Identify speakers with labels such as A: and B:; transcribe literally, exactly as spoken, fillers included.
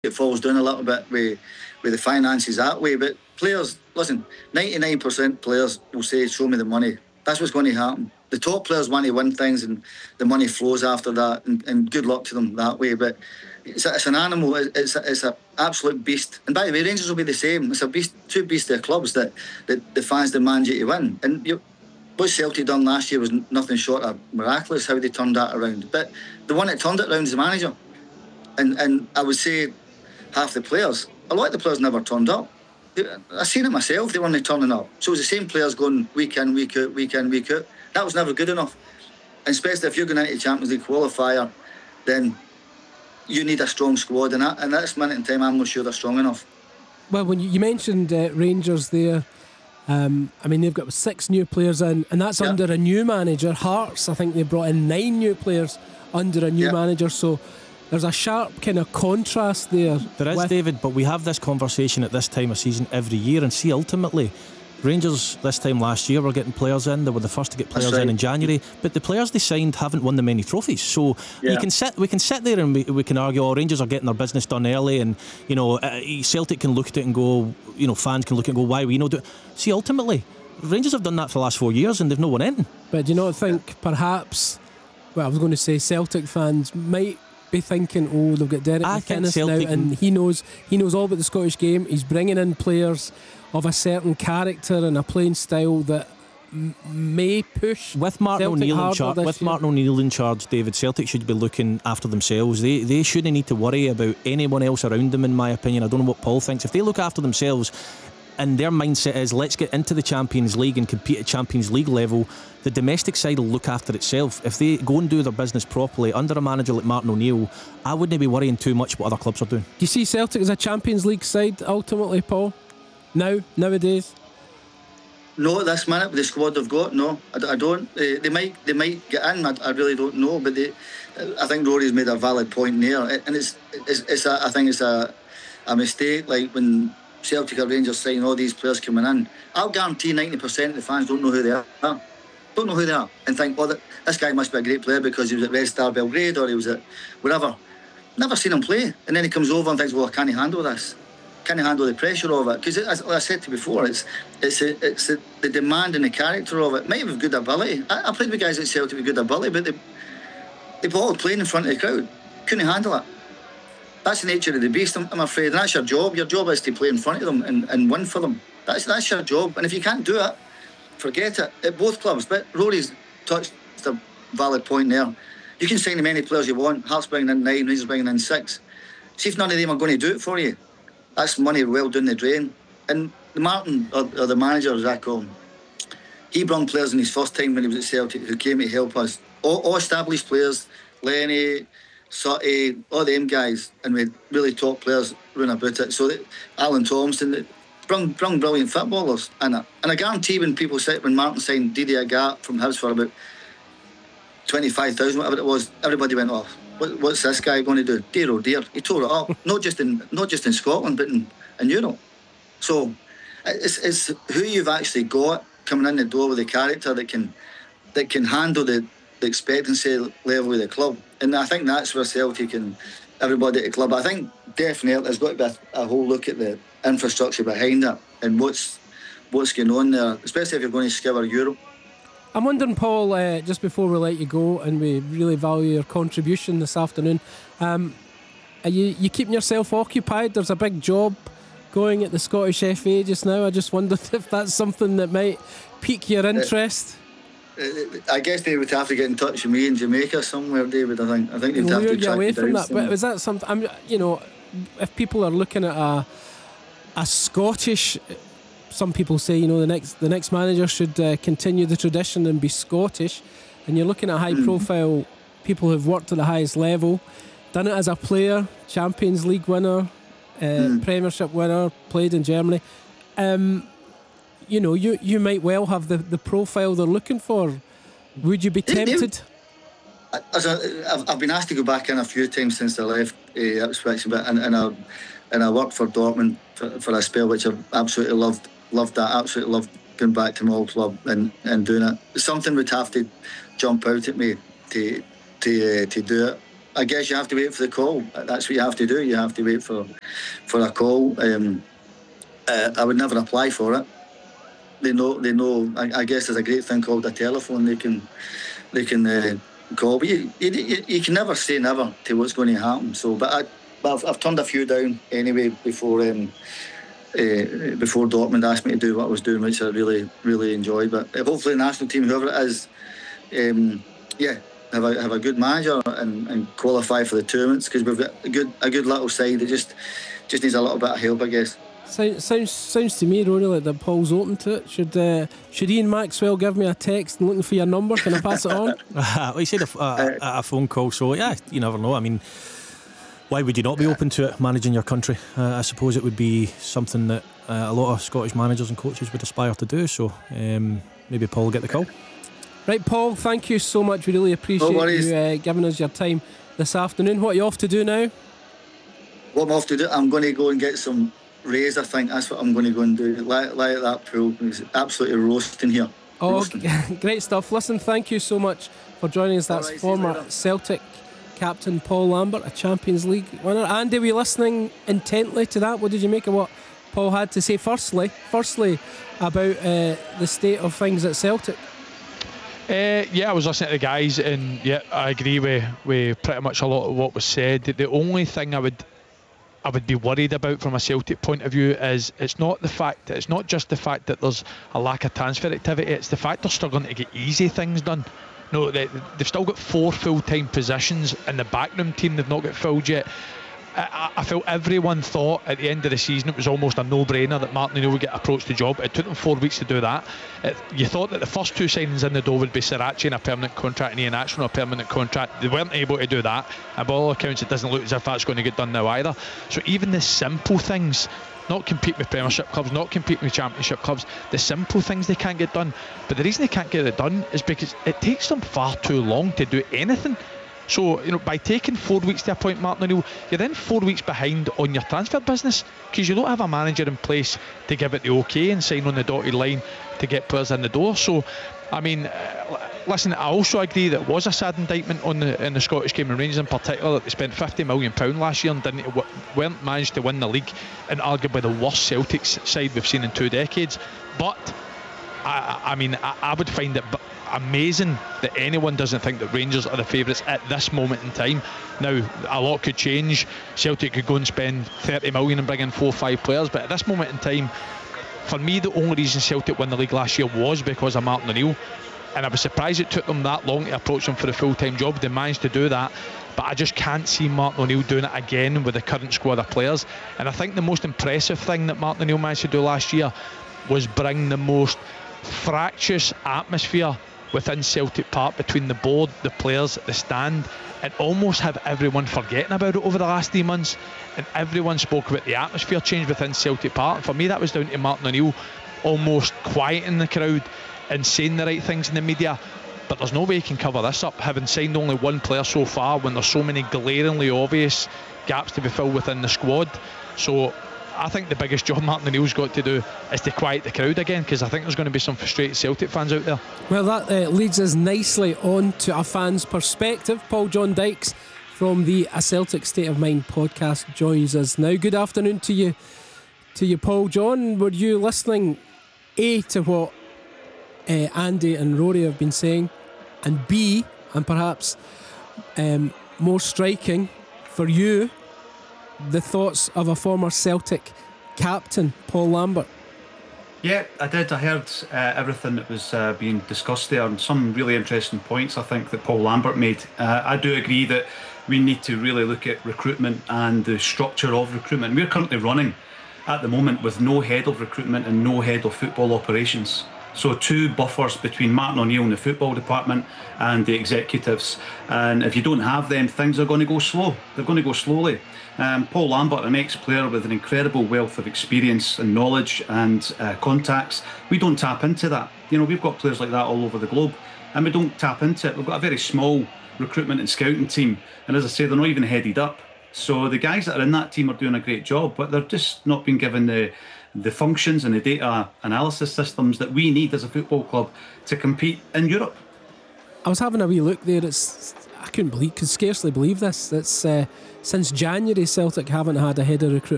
A: it falls down a little bit with, with the finances that way. But players, listen, ninety-nine percent players will say, show me the money. That's what's going to happen. The top players want to win things and the money flows after that, and, and good luck to them that way. But it's, a, it's an animal, it's a, it's an absolute beast. And by the way, Rangers will be the same. It's a beast, two beasts of clubs that, that the fans demand you to win. And you, what Celtic done last year was nothing short of miraculous how they turned that around. But the one that turned it around is the manager. And and I would say half the players, a lot of the players never turned up. I've seen it myself, they weren't turning up. So it was the same players going week in, week out, week in, week out. That was never good enough. And especially if you're going into the Champions League qualifier, then you need a strong squad. And, that, and at this minute in time, I'm not sure they're strong enough.
B: Well, when you, you mentioned uh, Rangers there, um, I mean, they've got six new players in, and that's yeah. under a new manager. Hearts, I think they brought in nine new players under a new yeah. manager. So there's a sharp kind of contrast there.
C: There is, David, but we have this conversation at this time of season every year, and see, ultimately, Rangers this time last year were getting players in. They were the first to get players right. in in January, but the players they signed haven't won them many trophies. So yeah. you can sit, we can sit there and we, we can argue, oh, Rangers are getting their business done early, and you know, uh, Celtic can look at it and go, you know, fans can look at it and go, why we know do it? See, ultimately, Rangers have done that for the last four years and they've no won anything.
B: But do you not think perhaps, well, I was going to say Celtic fans might be thinking, oh, they've got Derek McInnes now, and he knows he knows all about the Scottish game. He's bringing in players of a certain character and a playing style that m- may push
C: with Martin O'Neill in charge. With Martin O'Neill in charge, David, Celtic should be looking after themselves. They they shouldn't need to worry about anyone else around them. In my opinion, I don't know what Paul thinks. If they look after themselves, and their mindset is let's get into the Champions League and compete at Champions League level, the domestic side will look after itself. If they go and do their business properly under a manager like Martin O'Neill, I wouldn't be worrying too much what other clubs are doing.
B: Do you see Celtic as a Champions League side ultimately, Paul? Now, nowadays?
A: No, at this minute with the squad they've got, no, I, I don't. Uh, they might, they might get in. I, I really don't know, but they, I think Rory's made a valid point there, and it's, it's, it's a, I think it's a, a mistake. Like when Celtic or Rangers signing all these players coming in, I'll guarantee ninety percent of the fans don't know who they are. Don't know who they are, and think, oh, that, this guy must be a great player because he was at Red Star Belgrade or he was at whatever. Never seen him play, and then he comes over and thinks, well, can he handle this? Can he handle the pressure of it? Because as I said to you before, it's it's a, it's a, the demand and the character of it. Might have good ability. I, I played with guys at Celtic with good ability, but they they ball playing in front of the crowd, couldn't handle it. That's the nature of the beast, I'm, I'm afraid. And that's your job. Your job is to play in front of them and, and win for them. That's that's your job. And if you can't do it, forget it. At both clubs. But Rory's touched a valid point there. You can sign as many players you want. Hearts bringing in nine, Rangers bringing in six. See if none of them are going to do it for you. That's money well down the drain. And the Martin, or, or the manager, as I call him, he brought players in his first time when he was at Celtic who came to help us. All, all established players, Lenny, Sutty, all them guys, and we had really top players running about it. So that Alan Thompson, brung, brung brilliant footballers in it. And I guarantee when people said, when Martin signed Didier Agathe from Hibs for about twenty-five thousand, whatever it was, everybody went off. What, what's this guy going to do? Dear oh dear, he tore it up. not just in not just in Scotland, but in, in Europe. So it's it's who you've actually got coming in the door with a character that can that can handle the, the expectancy level of the club. And I think that's where Celtic and everybody at the club, I think definitely there's got to be a, a whole look at the infrastructure behind it and what's what's going on there, especially if you're going to scour Europe.
B: I'm wondering, Paul, uh, just before we let you go, and we really value your contribution this afternoon, um, are you, you keeping yourself occupied? There's a big job going at the Scottish F A just now. I just wondered if that's something that might pique your interest.
A: Uh, I guess they would have to get in touch with me in Jamaica somewhere, David. I think I think they'd have to track
B: away
A: me
B: from
A: down
B: that.
A: somewhere.
B: But is that something? I'm, you know, if people are looking at a a Scottish, some people say, you know, the next the next manager should uh, continue the tradition and be Scottish. And you're looking at high mm. profile people who've worked at the highest level, done it as a player, Champions League winner, uh, mm. Premiership winner, played in Germany. Um, you know, you you might well have the, the profile they're looking for. Would you be tempted?
A: As a, I've, I've been asked to go back in a few times since I left uh, Ipswich, but and, and I and I worked for Dortmund for, for a spell, which I've absolutely loved. Loved that. Absolutely loved going back to my old club and, and doing it. Something would have to jump out at me to to uh, to do it. I guess you have to wait for the call. That's what you have to do. You have to wait for for a call. Um, uh, I would never apply for it. They know. They know. I, I guess there's a great thing called a telephone. They can they can uh, call, but you, you you can never say never to what's going to happen. So, but I, but I've, I've turned a few down anyway before. Um, Uh, before Dortmund asked me to do what I was doing, which I really, really enjoyed. But uh, hopefully, the national team, whoever it is, um, yeah, have a have a good manager and, and qualify for the tournaments, because we've got a good a good little side that just just needs a little bit of help, I guess.
B: Sounds sounds sounds to me, Rory, like that Paul's open to it. Should uh, should Ian Maxwell give me a text and looking for your number? Can I pass it on?
C: Well, he said a, a, a phone call, so yeah, you never know. I mean, why would you not be open to it, managing your country? Uh, I suppose it would be something that uh, a lot of Scottish managers and coaches would aspire to do. So um, maybe Paul will get the call.
B: Right, Paul, thank you so much. We really appreciate
A: No
B: you uh, giving us your time this afternoon. What are you off to do now?
A: What I'm off to do, I'm going to go and get some rays, I think. That's what I'm going to go and do. Like, like that pool. It's absolutely roasting here.
B: Oh,
A: roasting.
B: Great stuff. Listen, thank you so much for joining us. That's
A: right,
B: former Celtic captain Paul Lambert, a Champions League winner. Andy, were you listening intently to that? What did you make of what Paul had to say? Firstly, firstly about uh, the state of things at Celtic.
D: Uh, yeah, I was listening to the guys, and yeah, I agree with, with pretty much a lot of what was said. The only thing I would I would be worried about from a Celtic point of view is it's not the fact that it's not just the fact that there's a lack of transfer activity. It's the fact they're struggling to get easy things done. No, they, they've still got four full-time positions in the backroom team they've not got filled yet. I, I felt everyone thought at the end of the season it was almost a no-brainer that Martin O'Neill would get approached the job. It took them four weeks to do that. It, you thought that the first two signings in the door would be Sirachi in a permanent contract and Ian Atchison on a permanent contract. They weren't able to do that, and by all accounts it doesn't look as if that's going to get done now either. So even the simple things, not compete with Premiership clubs, not compete with Championship clubs, the simple things they can't get done. But the reason they can't get it done is because it takes them far too long to do anything. So, you know, by taking four weeks to appoint Martin O'Neill, you're then four weeks behind on your transfer business, because you don't have a manager in place to give it the okay and sign on the dotted line to get players in the door. So, I mean, uh, listen, I also agree that it was a sad indictment on the in the Scottish game, and Rangers in particular, that they spent fifty million pounds last year and didn't weren't managed to win the league, and arguably the worst Celtics side we've seen in two decades. But I, I mean, I, I would find it amazing that anyone doesn't think that Rangers are the favourites at this moment in time. Now, a lot could change. Celtic could go and spend thirty million and bring in four or five players, but at this moment in time, for me, the only reason Celtic won the league last year was because of Martin O'Neill, and I was surprised it took them that long to approach him for a full-time job. They managed to do that, but I just can't see Martin O'Neill doing it again with the current squad of players. And I think the most impressive thing that Martin O'Neill managed to do last year was bring the most fractious atmosphere within Celtic Park between the board, the players, the stand, and almost have everyone forgetting about it over the last three months. And everyone spoke about the atmosphere change within Celtic Park. And for me, that was down to Martin O'Neill almost quieting the crowd and saying the right things in the media. But there's no way he can cover this up, having signed only one player so far when there's so many glaringly obvious gaps to be filled within the squad. So I think the biggest job Martin O'Neill's got to do is to quiet the crowd again, because I think there's going to be some frustrated Celtic fans out there.
B: Well, that uh, leads us nicely on to a fan's perspective. Paul John Dykes from the A Celtic State of Mind podcast joins us now. Good afternoon to you, to you, Paul John. Were you listening, A, to what uh, Andy and Rory have been saying, and B, and perhaps um, more striking for you, the thoughts of a former Celtic captain, Paul Lambert?
E: Yeah, I did. I heard uh, everything that was uh, being discussed there, and some really interesting points I think that Paul Lambert made. Uh, I do agree that we need to really look at recruitment and the structure of recruitment. We're currently running at the moment with no head of recruitment and no head of football operations. So two buffers between Martin O'Neill and the football department and the executives. And if you don't have them, things are going to go slow. They're going to go slowly. Um, Paul Lambert, an ex-player with an incredible wealth of experience and knowledge and uh, contacts, we don't tap into that. You know, we've got players like that all over the globe, and we don't tap into it. We've got a very small recruitment and scouting team, and as I say, they're not even headed up. So the guys that are in that team are doing a great job, but they're just not being given the the functions and the data analysis systems that we need as a football club to compete in Europe.
B: I was having a wee look there. It's I couldn't believe, could scarcely believe this. It's uh, since January Celtic haven't had a head of recruitment